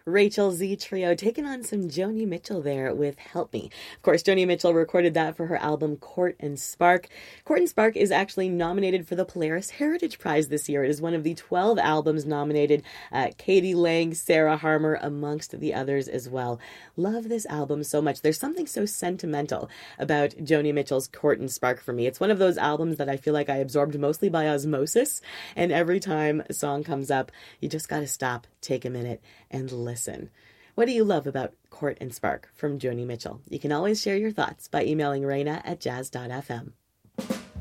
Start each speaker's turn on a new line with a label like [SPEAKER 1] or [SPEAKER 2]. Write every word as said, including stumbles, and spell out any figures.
[SPEAKER 1] Rachel Z Trio taking on some Joni Mitchell there with Help Me. Of course, Joni Mitchell recorded that for her album Court and Spark. Court and Spark is actually nominated for the Polaris Heritage Prize this year. It is one of the twelve albums nominated. Uh, Katie Lang, Sarah Harmer, amongst the others as well. Love this album so much. There's something so sentimental about Joni Mitchell's Court and Spark for me. It's one of those albums that I feel like I absorbed mostly by osmosis, and every time a song comes up, you just got to stop, take a minute, and listen. What do you love about Court and Spark from Joni Mitchell? You can always share your thoughts by emailing Raina at jazz dot f m.